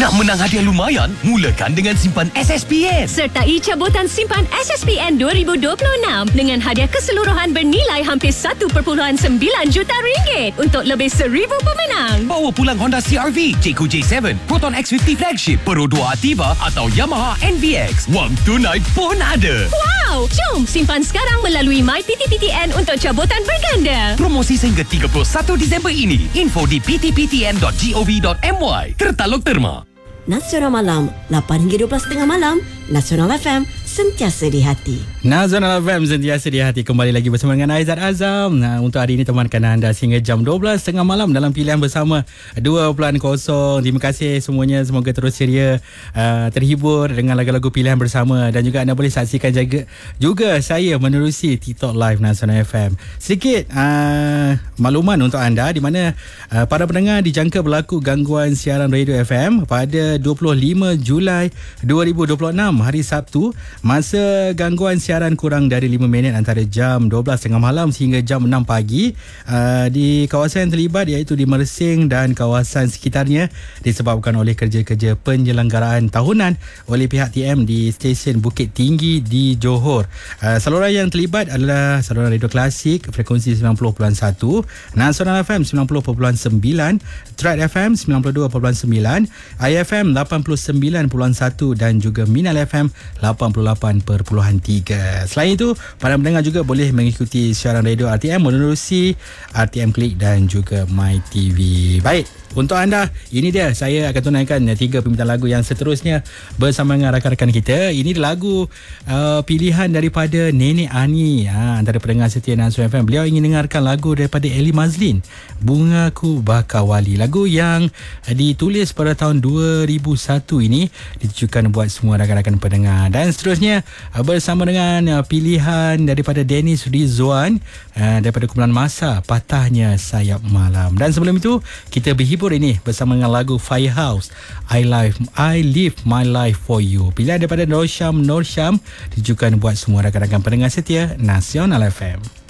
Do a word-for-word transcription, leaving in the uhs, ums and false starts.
Nak menang hadiah lumayan? Mulakan dengan simpan S S P N. Sertai cabutan simpan S S P N dua ribu dua puluh enam dengan hadiah keseluruhan bernilai hampir satu perpuluhan sembilan juta ringgit untuk lebih seribu pemenang. Bawa pulang Honda C R V, Jayco J tujuh, Proton X lima puluh Flagship, Pro dua Ativa atau Yamaha N V X. Wang tunai pun ada. Wow! Jom simpan sekarang melalui My P T P T N untuk cabutan berganda. Promosi sehingga tiga puluh satu Disember ini. Info di p t p t n dot gov dot m y. Tertaluk terma. Nasional Malam, lapan hingga dua belas tiga puluh malam, Nasional F M, sentiasa di hati. Nasional F M, sentiasa di hati. Kembali lagi bersama dengan Aizat Azam. Nah, untuk hari ini temankan anda sehingga jam dua belas tiga puluh malam dalam pilihan bersama dua kosong. Terima kasih semuanya. Semoga terus ceria, uh, terhibur dengan lagu-lagu pilihan bersama. Dan juga anda boleh saksikan juga, juga saya menerusi TikTok Live Nasional F M. Sedikit uh, makluman untuk anda di mana uh, para pendengar dijangka berlaku gangguan siaran radio F M pada dua puluh lima Julai dua ribu dua puluh enam, hari Sabtu. Masa gangguan siaran kurang dari lima minit antara jam dua belas tiga puluh malam sehingga jam enam pagi uh, di kawasan yang terlibat iaitu di Mersing dan kawasan sekitarnya disebabkan oleh kerja-kerja penyelenggaraan tahunan oleh pihak T M di stesen Bukit Tinggi di Johor. Uh, saluran yang terlibat adalah saluran radio klasik frekuensi sembilan puluh perpuluhan satu, Nasional F M sembilan puluh perpuluhan sembilan, Trad F M sembilan puluh dua perpuluhan sembilan, I F M lapan puluh sembilan perpuluhan satu dan juga Minal F M lapan puluh lapan perpuluhan tiga. Selain itu, para pendengar juga boleh mengikuti siaran radio R T M menerusi R T M Klik dan juga My T V. Baik, untuk anda, ini dia saya akan tunaikan tiga permintaan lagu yang seterusnya bersama dengan rakan-rakan kita. Ini lagu uh, pilihan daripada Nenek Ani, ha, antara pendengar setia Nasional F M. Beliau ingin dengarkan lagu daripada Eli Mazlin, Bungaku Bakar Wali. Lagu yang uh, ditulis pada tahun dua ribu satu ini ditujukan buat semua rakan-rakan pendengar. Dan seterusnya uh, bersama dengan uh, pilihan daripada Dennis Rizwan uh, daripada kumpulan Masa, Patahnya Sayap Malam. Dan sebelum itu kita berhibur ini bersama dengan lagu Firehouse, I Live I Live My Life For You. Pilihan daripada Nur Syam Nur Syam ditujukan buat semua rakan-rakan pendengar setia Nasional F M.